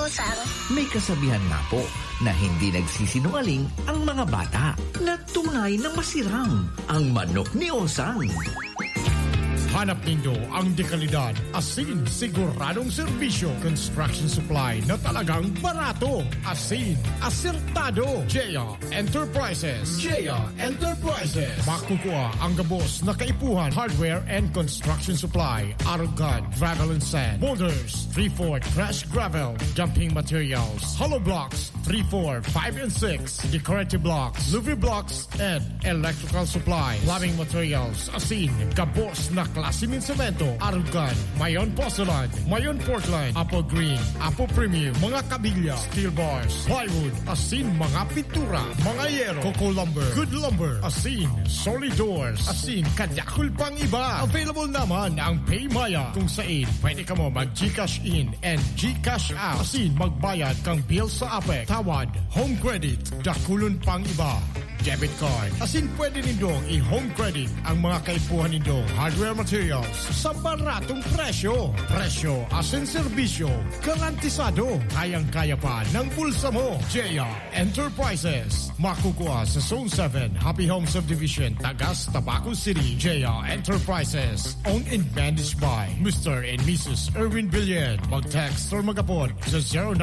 Osang. May kasabihan nga po na hindi nagsisinungaling ang mga bata na tunay na masiram ang manok ni Osang. Hanap nindo ang dekalidad, asin, siguradong serbisyo, construction supply na talagang barato, asin, asertado. Jaya Enterprises. Jaya Enterprises. Makukuha ang gabos na kaipuhan, hardware and construction supply, arugad, gravel and sand, boulders, 3-4 crash gravel, dumping materials, hollow blocks, 3-4, 5 and 6, decorative blocks, Louis blocks, and electrical supply, plumbing materials, asin, gabos na klasimin semento, arugad, mayon porcelain, mayon Portland, apple green, apple premium, mga kabilya, steel bars, plywood, asin, mga pintura, mga yero, coco lumber, good lumber, asin, solid doors, asin, kadakul pang iba. Available naman ang PayMaya kung saan pwede ka mo mag-Gcash in and Gcash out. Asin, magbayad kang bill sa APEC, tawad, home credit, dakulon pang iba. Debit card. Asin pwede nindong i-home credit ang mga kaipuhan nindong hardware materials sa baratong presyo. Presyo, asin serbisyo, garantisado. Kayang-kaya pa ng bulsa mo. Jaya Enterprises. Makukuha sa Zone 7, Happy Home Subdivision, Tagas, Tabaco City. Jaya Enterprises. Owned and managed by Mr. and Mrs. Erwin Villen. Mag-text or mag-apod sa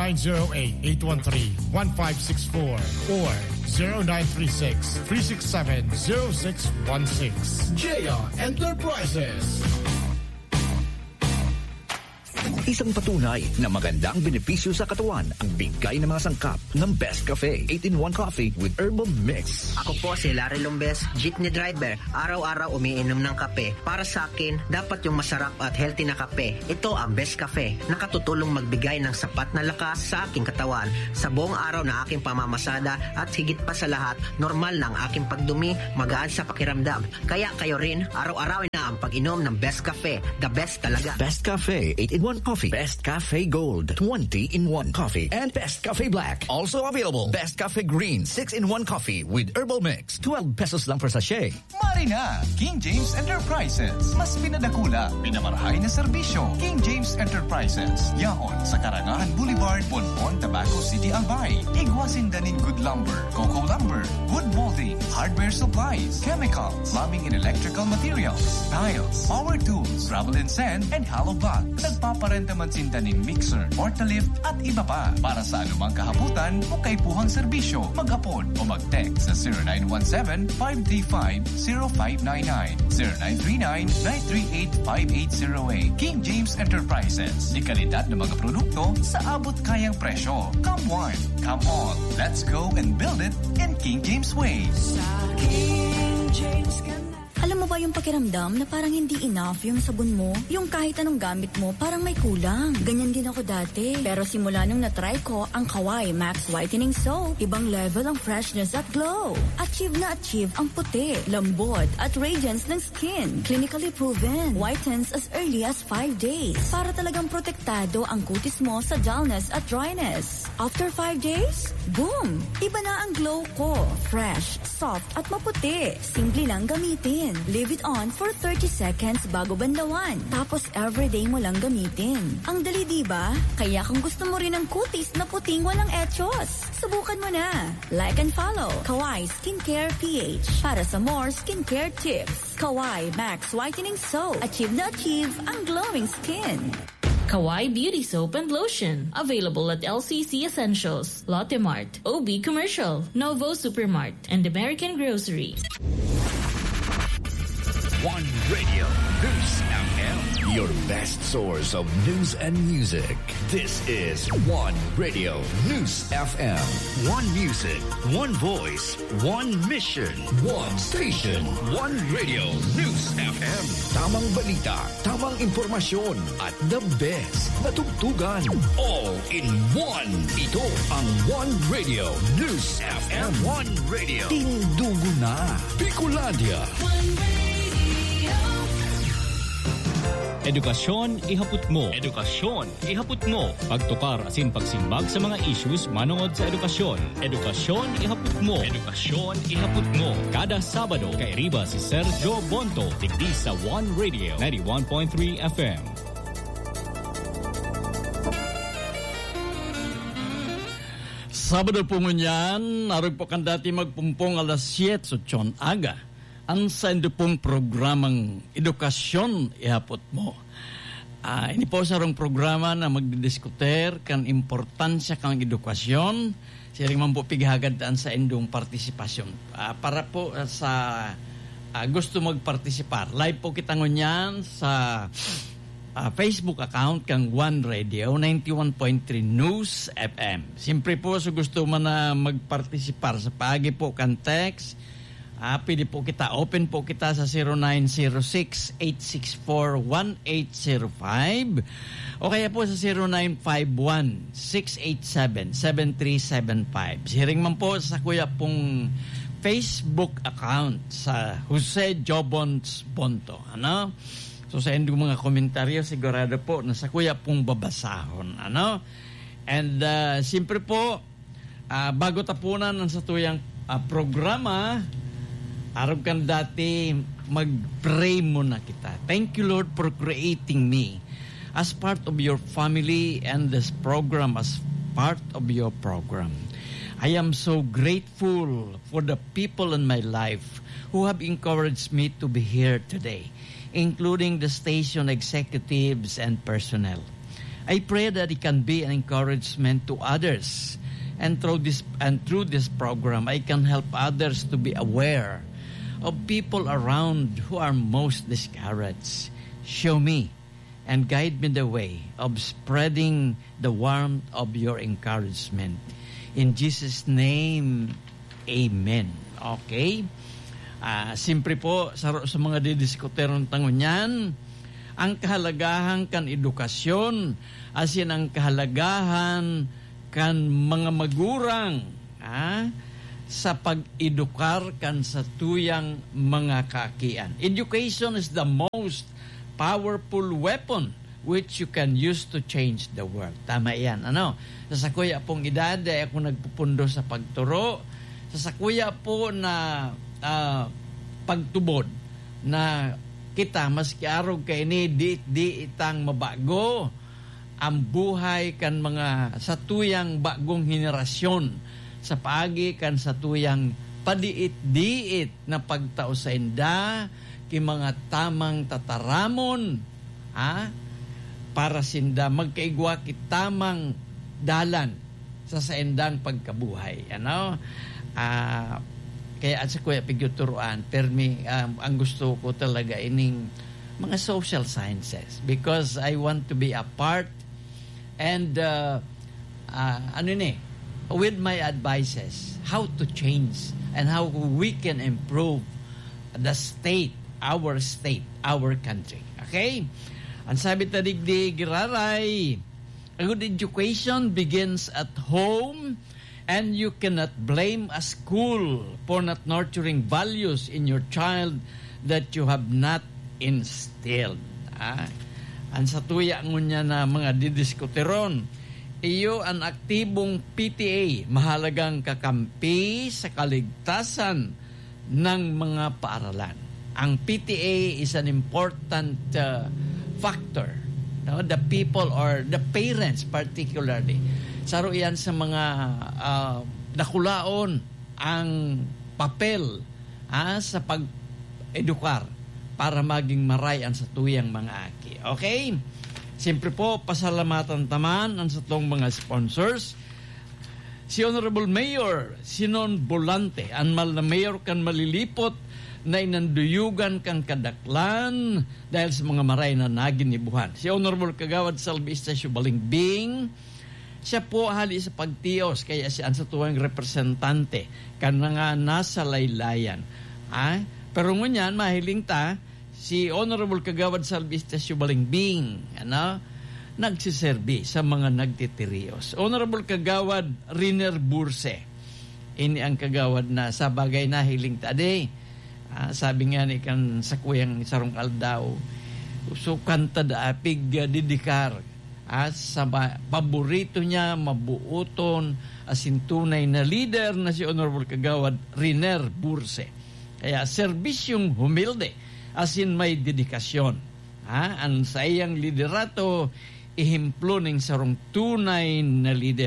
0908-813-1564 or 0936-367-0616. Jaya Enterprises. Isang patunay na magandang benepisyo sa katawan ang bigay ng mga sangkap ng Best Cafe 8-in-1 Coffee with Herbal Mix. Ako po si Larry Lombes, jeepney driver. Araw-araw umiinom ng kape. Para sa akin, dapat yung masarap at healthy na kape. Ito ang Best Cafe. Nakatutulong magbigay ng sapat na lakas sa aking katawan. Sa buong araw na aking pamamasada at higit pa sa lahat, normal na ang aking pagdumi, magaan sa pakiramdam. Kaya kayo rin, araw-araw na ang pag-inom ng Best Cafe. The best talaga. Best Cafe 8-in-1 Coffee, Best Cafe Gold 20-in-1 Coffee, and Best Cafe Black. Also available, Best Cafe Green 6-in-1 Coffee with Herbal Mix. 12 pesos lang per sachet. Marina, King James Enterprises. Mas pinadakula, pinamarahay na serbisyo. King James Enterprises. Yaon sa Karangahan Boulevard, Bonbon, Tabaco City, Albay. Igwasin danin good lumber, coco lumber, wood molding, hardware supplies, chemical, plumbing and electrical materials, tiles, power tools, gravel and sand, and hollow blocks. Nagpaparenta man sindaning mixer, portalift, at iba pa. Para sa anumang kahabutan o kaipuhang serbisyo, mag-apon o mag-text sa 0917-535-0599, 0939-938-5808. King James Enterprises. Di kalidad ng mga produkto sa abot kayang presyo. Come one, come all. Let's go and build it in King James way. Sa King James ka. Alam mo ba yung pakiramdam na parang hindi enough yung sabon mo? Yung kahit anong gamit mo, parang may kulang. Ganyan din ako dati. Pero simula nung na-try ko ang Kawai Max Whitening Soap, ibang level ang freshness at glow. Achieve na achieve ang puti, lambot at radiance ng skin. Clinically proven. Whitens as early as 5 days. Para talagang protektado ang kutis mo sa dullness at dryness. After 5 days, boom! Iba na ang glow ko. Fresh, soft at maputi. Simple lang gamitin. Leave it on for 30 seconds bago bandawan. Tapos everyday mo lang gamitin. Ang dali, diba? Kaya kung gusto mo rin ng kutis na puting walang etchos, subukan mo na. Like and follow Kawai Skincare PH para sa more skincare tips. Kawai Max Whitening Soap. Achieve na achieve ang glowing skin. Kawai Beauty Soap and Lotion. Available at LCC Essentials, Lotte Mart, OB Commercial, Novo Supermart, and American Grocery. One Radio, News FM. Your best source of news and music. This is One Radio, News FM. One music, one voice, one mission, one station. One Radio, News FM. Tamang balita, tamang impormasyon, at the best na tugtugan. All in one. Ito ang One Radio, News FM. One Radio. Tindugo na. Bicolandia. One Radio. Edukasyon ihapot mo. Edukasyon ihapot mo. Pagtukar asin pagsimbag sa mga issues manungod sa edukasyon. Edukasyon ihapot mo. Edukasyon ihapot mo. Kada Sabado kay Riba si Sergio Bonto. Digdi sa One Radio 91.3 FM. Sabado po ngunyan, arog po kan dati magpumpong alas 7 so tyon aga. Ang sa indo pong programang edukasyon ihapot mo. Ini po sarong programa na magdidiskuter kan importansya kang edukasyon. Siring man po pighagandaan sa indong partisipasyon. Para po sa gusto magpartisipar. Live po kita ngunyan sa Facebook account kang One Radio 91.3 News FM. Siyempre po so gusto man na magpartisipar sa pagi po kan text. Pwede po kita, open po kita sa 0906-864-1805 o kaya po sa 0951-687-7375. Siring man po sa kuya pong Facebook account sa Jose Jobons Bonto. Ano? So sa endong mga komentaryo, sigurado po na sa kuya pong babasahon. Ano? And siyempre po, bago tapunan ng sa tuyang programa, arab kan dati, mag-pray muna kita. Thank you, Lord, for creating me as part of your family and this program as part of your program. I am so grateful for the people in my life who have encouraged me to be here today, including the station executives and personnel. I pray that it can be an encouragement to others, and through this program, I can help others to be aware of people around who are most discouraged. Show me and guide me the way of spreading the warmth of your encouragement. In Jesus' name, Amen. Okay? Siyempre po, sa mga didiskuteron tangon yan, ang kahalagahan kan edukasyon, asin ang kahalagahan kan mga magurang, sa pag-edukar kan sa tuyang mga kakian. Education is the most powerful weapon which you can use to change the world. Tama yan. Ano? Sa kuya pong edad, ako nagpupundo sa pagturo. Sa kuya po na pagtubod na kita maski arog kay ni di itang mabago ang buhay kan mga sa tuyang bagong henerasyon sa paagi kan sa tuyang padiit-diit na pagtao sa inda ki mga tamang tataramon para sinda magkaigwa ki tamang dalan sa saindang pagkabuhay. Ano? Kaya at sa kuya piguturuan, permi ang gusto ko talaga ining mga social sciences because I want to be a part and with my advices how to change and how we can improve the state, our country. Okay? Ang sabi tadigdig raray, a good education begins at home. And you cannot blame a school for not nurturing values in your child that you have not instilled. Ang sa tuya ngunya na mga didiskuteron, iyo ang aktibong PTA, mahalagang kakampi sa kaligtasan ng mga paaralan. Ang PTA is an important factor. No? The people or the parents particularly, saro yan sa mga dakulaon ang papel sa pag-edukar para maging marayan sa tuyang mga aki. Okay? Siyempre po, pasalamatan taman ang sa tong mga sponsors. Si Honorable Mayor Sinon Bolante, ang mal na mayor kan malilipot na inanduyugan kang kadaklan dahil sa mga maray na naginibuhan. Si Honorable Kagawad Salvi Estacio Balingbing, siya po hali sa pagtiyos kaya siya sa tuwang representante kan nga nasa laylayan. Pero ngunyan mahiling ta si Honorable Kagawad Salvi Estacio Balingbing nagsiserbi sa mga nagtitiriyos. Honorable Kagawad Riner Burse, ini ang kagawad na sa bagay na hiling ta de. Sabi nga ni kan sa kuyang sarong aldaw, so kanta da apig didikar sa paborito niya, mabuoton, asin tunay na leader na si Honorable Kagawad Riner Burse. Kaya serbisyong humilde, asin may dedikasyon. Ang sa iyang liderato, ihimplo ng sarong tunay na leader.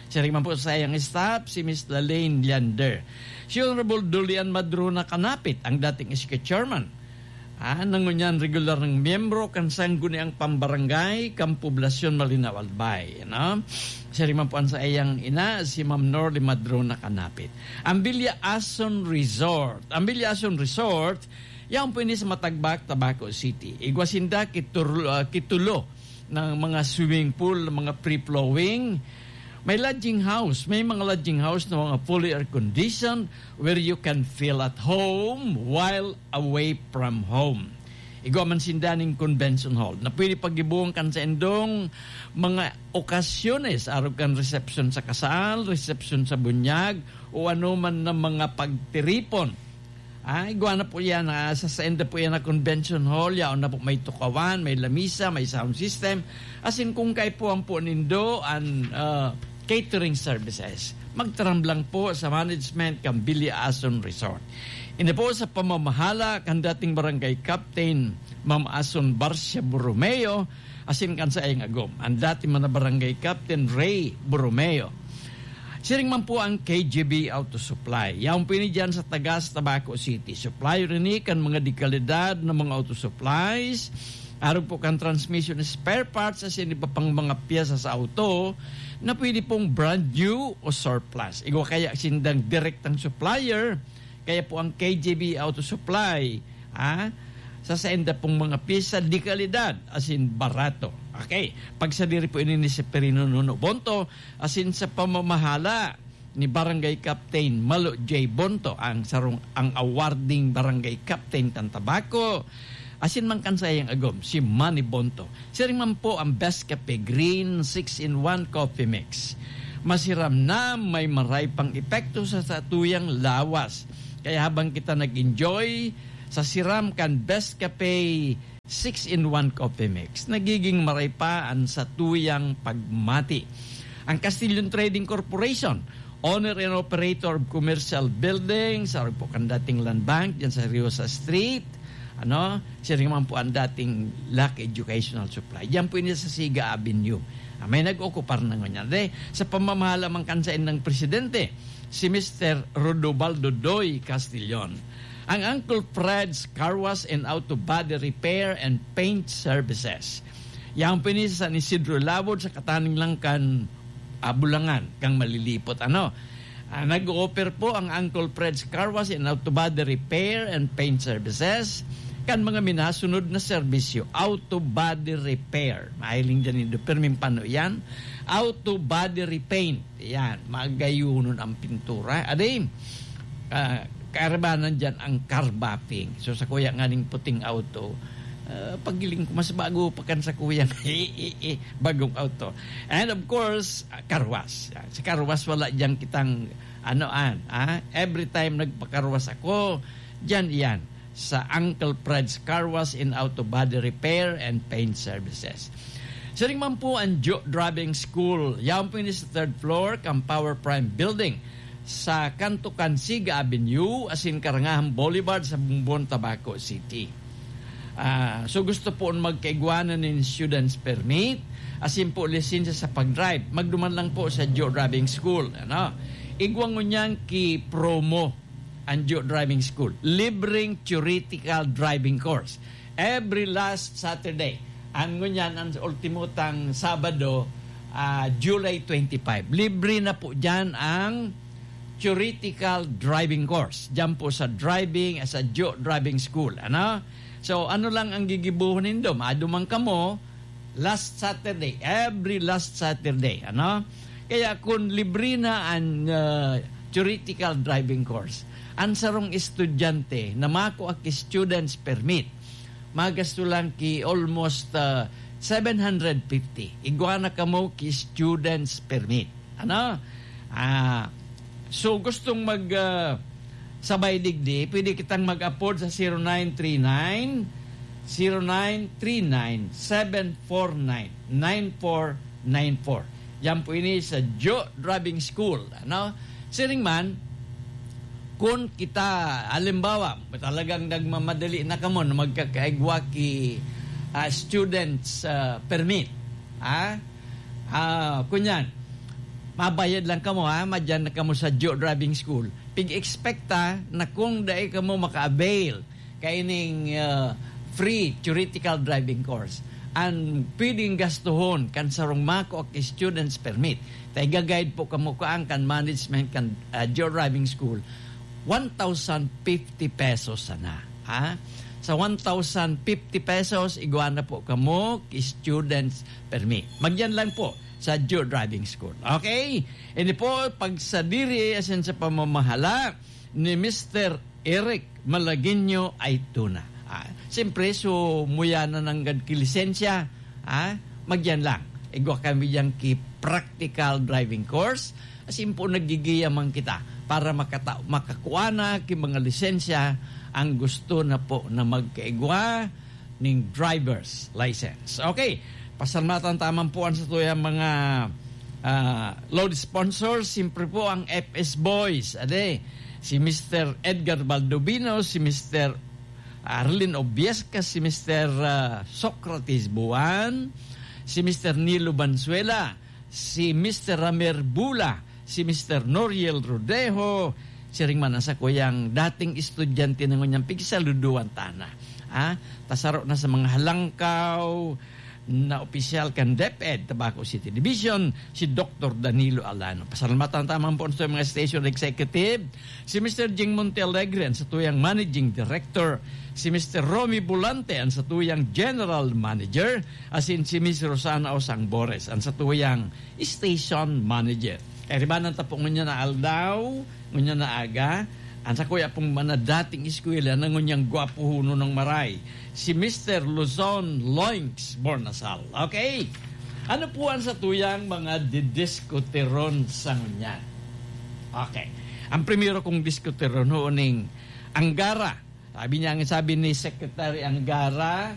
Siya rin man po sa iyang staff, si Ms. Lalaine Leander. Si Honorable Dulian Madrona Kanapit, ang dating SK Chairman. Nangunyan regular ng miyembro kan sangguni ang pambarangay kan poblasyon Malinaw Albay. Siya rin man po sa iyang ina, si Ma'am Norly Madrona Kanapit. Ang Villa Ason Resort. Ang Villa Ason Resort, yan po ini sa Matagbak, Tabaco City. Igwasinda kitulo ng mga swimming pool, mga free-flowing. May lodging house. May mga lodging house na mga fully air-conditioned where you can feel at home while away from home. Igwa man sindaning convention hall na pwede pagibuong kan sa endong mga okasyones. Araw kan reception sa kasal, reception sa bunyag, o ano man na mga pagtiripon. Igwa na po yan, sa enda po yan na convention hall, yaon na po may tukawan, may lamisa, may sound system. As in, kung kayo po ang po nindo, catering services, magtaramblang po sa management ng Villa Ason Resort. Ina po sa pamamahala kan dating barangay captain, Ma'am Ason Barcia Borromeo, asin kan sa iyang agom. Ang dating man na barangay captain, Ray Borromeo. Siring man po ang KGB Auto Supply. Yaong pinidyan sa Tagas, Tabaco City. Supply rin kan mga dekalidad ng mga auto supplies. Araw po kan transmission spare parts asin iba pang mga piyesa sa auto na pwede pong brand new o surplus. Igwa kaya sindang direktang supplier, kaya po ang KGB Auto Supply, sa senda pong mga piyesa di kalidad, asin barato. Okay, pag sa diri po ini ni si Perino Nuno Bonto, asin sa pamamahala ni Barangay Captain Malo J. Bonto, ang awarding Barangay Captain Tantabaco, asin man kan sayang agom, si Manny Bonto. Siya rin man po ang Best Cafe Green 6-in-1 Coffee Mix. Masiram na, may maray pang epekto sa tuyang lawas. Kaya habang kita nag-enjoy sa siram kan Best Cafe 6-in-1 Coffee Mix, nagiging maray pa ang sa tuyang pagmati. Ang Castilian Trading Corporation, owner and operator of commercial buildings, sa po kan dating land bank dyan sa Riosa Street, siya rin man po ang dating Lucky Educational Supply. Diyan po niya sa Siga Avenue. May nag-okupar na ganyan. Sa pamamahala man kansain ng presidente, si Mr. Rodobaldo Doy Castillon. Ang Uncle Fred's Car Wash and Auto Body Repair and Paint Services. Yan po niya sa San Isidro Labod sa kataning lang kan Bulangan, kang malilipot. Nag-offer po ang Uncle Fred's Car Wash and Auto Body Repair and Paint Services kan mga minasunod na serbisyo. Auto Body Repair. Mahiling dyan ito. Permimpano yan. Auto Body Repaint. Yan. Magayunon ang pintura. Aday, kaarabanan dyan ang car buffing. So sa kuya nga ning puting auto, pagiling ko mas bago pakan sa kuya bagong auto. And of course, car wash. Sa car wash wala dyan kitang every time nagpakarwas ako, dyan iyan sa Uncle Fred's Car Wash and Auto Body Repair and Paint Services. Siring man po ang Joe Driving School. Yan po sa 3rd floor kang Power Prime Building sa Kanto Kansiga Avenue, asin Karangahan Boulevard sa Bumbon, Tabaco City. So gusto po magkaigwanan ng students permit, asin po lisensya sa pag-drive. Magduman lang po sa Joe Driving School. Igwang niyang ki-promo ang Joe Driving School. Libreng theoretical driving course. Every last Saturday. Ang ngunyan, ang ultimutang Sabado, July 25. Libre na po dyan ang theoretical driving course. Dyan po sa driving, sa Joe Driving School. So, ano lang ang gigibuhunin do? Madumang kamo, last Saturday. Every last Saturday. Kaya kung libre na ang theoretical driving course, ang sarong estudyante na mako ak students permit, magasto lang ki almost 750. Iguana ka mo ki students permit. So gustong mag sabay digdi, pwede kitang mag-afford sa 0939-749-949-9494. Yan po ini sa Joe Driving School. Siring man, kung kita, halimbawa, talagang nagmamadali na kamo na magkakaigwa ki students permit. Kunyan, mabayad lang kamo ha, madyan na kamo sa Joe Driving School. Pig-expecta na kung dahil kamo maka-avail kaining free theoretical driving course, ang pwedeng gastuhon kan sarong mako ak students permit. Tay ga-guide po kamo kan management kan Joe Driving School 1,050 pesos sana. Ha? Sa 1,050 pesos, iguana po kamo students permit. Magyan lang po sa Joe Driving School. Okay? Ini po, pag sa diri asin sa pamamahala ni Mr. Eric Malagueño ay tuna. Siyempre, so muya na ng kilisensya, magyan lang. Igwa kami yan ki practical driving course. Asin po nagigiyaman kita para makakuha na ki mga lisensya ang gusto na po na magkaigwa ng driver's license. Okay. Pasalamatan tamang po sa tuyang mga load sponsors. Siyempre po ang FS Boys. Si Mr. Edgar Baldovino, si Mr. Arlene Obiesca, si Mr. Socrates Buwan, si Mr. Nilo Banzuela, si Mr. Ramer Bula, si Mr. Noriel Rodejo, si ringman sa kuyang dating estudyante ng kanyang pigsaluduan tana. Tasaro na sa mga halangkaw na opisyal kan DepEd Tabaco City Division, si Dr. Danilo Alano. Pasalamatan tamang po sa mga station executive, si Mr. Jing Montealegre sa tuyang managing director, si Mr. Romy Bulante ang sa tuyang general manager, asin si Ms. Rosana Osang Bores ang sa tuyang station manager. Eribanan tapong ngunya na aldaw, ngunya na aga, ang sa kuya pong mga dating eskwela na ngunyang gwapo huno ng maray, si Mr. Luzon Loinks Bornasal. Okay? Ano po ang sa tuyang mga didiskuteron sa ngunyan? Okay. Ang primero kong diskuteron nooning Anggara. Sabi ni Secretary Anggara,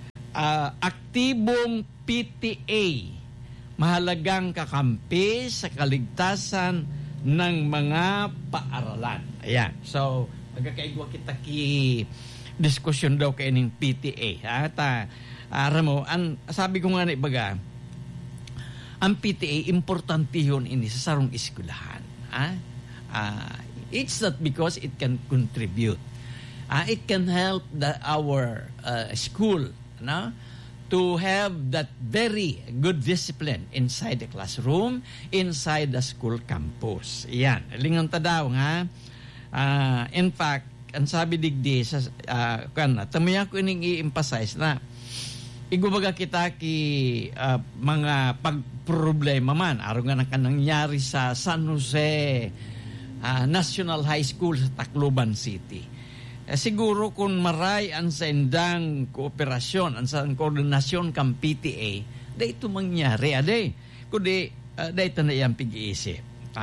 aktibong PTA, mahalagang kakampi sa kaligtasan ng mga paaralan. Ayan. So, magkakaigwa kita diskusyon daw kayo ng PTA. Sabi ko nga na ibaga, ang PTA, importante yun ini sa sarong eskwelahan. It's not because it can contribute. It can help our school to have that very good discipline inside the classroom, inside the school campus. Yan. Lingon ta daw nga. In fact, ang sabi digdi sa tamaya ko ining i-emphasize na igubaga kita ki mga pagproblema man araw nga nangyari sa San Jose National High School sa Tacloban City. Siguro kung maray ang sa indang kooperasyon, ang sa koordinasyon kang PTA, da ito mangyari. Kundi, da ito na iyang pag-iisip.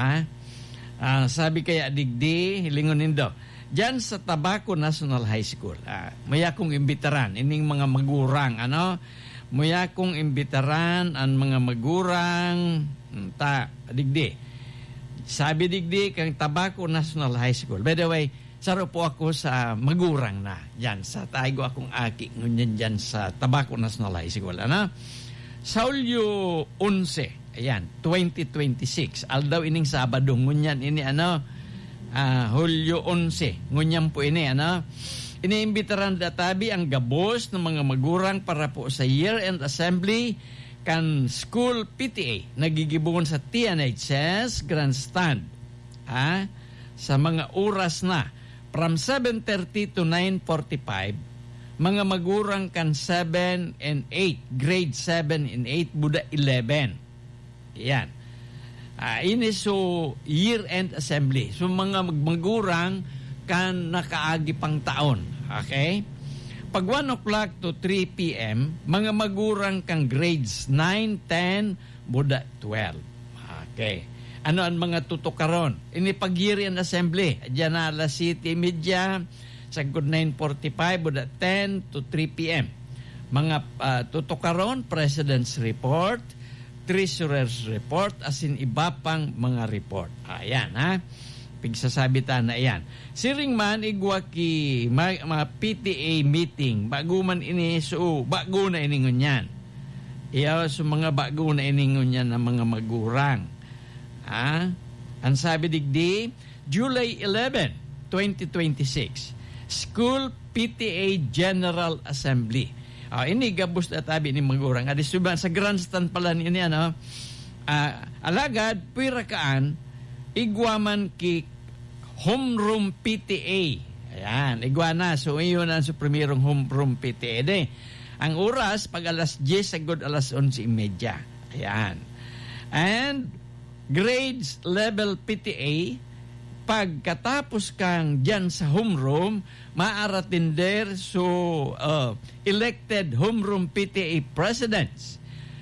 Sabi kaya digdi, hilingonin daw, diyan sa Tabaco National High School, maya kong imbitaran, ining mga magurang, maya kong imbitaran ang mga magurang, digdi. Sabi digdi, kang Tabaco National High School. By the way, saro po ako sa magurang na yan sa taigo akong aki ngunyan dyan sa Tabaco National High School. Sa Hulyo 11, ayan, 2026. Aldaw ining Sabado, ngunyan ini Hulyo 11. Ngunyan po ini, iniimbitaran databi ang gabos ng mga magurang para po sa year-end assembly kan school PTA nagigibungon sa TNHS Grandstand. Sa mga oras na from 7:30 to 9:45, mga magurang kan 7 and 8, grade 7 and 8, Buda 11. Yan. Ini so year-end assembly. So mga magurang kan nakaagi pang taon. Okay? Pag 1 o'clock to 3 p.m., mga magurang kang grades 9, 10, Buda 12. Okay. Ano ang mga tutukaron? Ini pag-year-end assembly. Diyan na alas 7:30, sa good 9:45, Buda 10 to 3 p.m. Mga tutukaron, President's Report, Treasurer's Report, asin iba pang mga report. Ayan, pigsasabitan na yan. Siring man, igwa ki mga PTA meeting, bago man ini, so bago na iningon yan. Iya, so mga bago na iningon yan ng mga magurang. Ang sabi digdi, July 11, 2026, School PTA General Assembly. Ini gabos na tabi ni magurang. Adi suban sa grandstand pala niya, alagad, pirakaan, igwaman ki homeroom PTA. Ayan, igwana. So, iyon ang sa primerong homeroom PTA. Ang oras, pag alas 10, sagod alas 11:30. Ayan. And, grades level PTA, pagkatapos kang dyan sa homeroom, maaratender elected homeroom PTA presidents.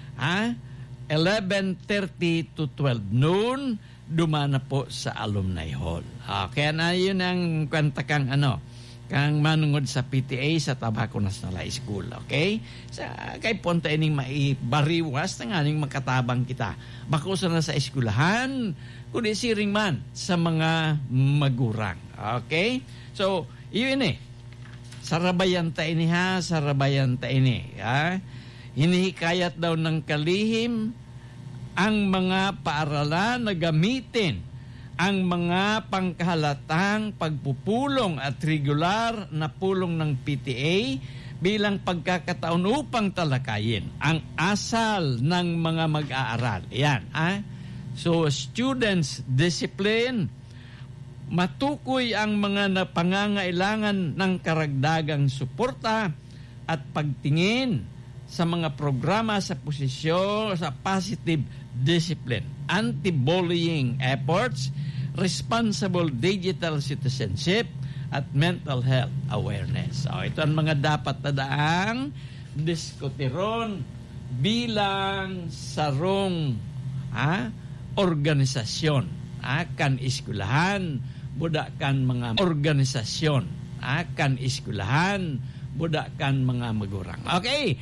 11:30 to 12 noon, dumana po sa alumni hall. Kaya na yun ang kwenta kang kang manungod sa PTA sa Tabaco National High School. Okay? Kay punta ining maibariwas na nga ning makatabang kita. Bako na sa eskulahan, kundi siring man sa mga magurang. Okay? So, yun sarabayan ta ini sarabayan ta ini. Hinihikayat daw ng kalihim ang mga paaralan na gamitin ang mga pangkahalatang pagpupulong at regular na pulong ng PTA bilang pagkakataon upang talakayin ang asal ng mga mag-aaral. Yan. So, students discipline, matukoy ang mga napangangailangan ng karagdagang suporta at pagtingin sa mga programa sa posisyon sa positive discipline, anti-bullying efforts, responsible digital citizenship, at mental health awareness. Ito ang mga dapat na daang diskutiron bilang sarong organisasyon. Kan iskulahan, budak kan mga organisasyon. Kan iskulahan, budak kan mga magurang. Okay,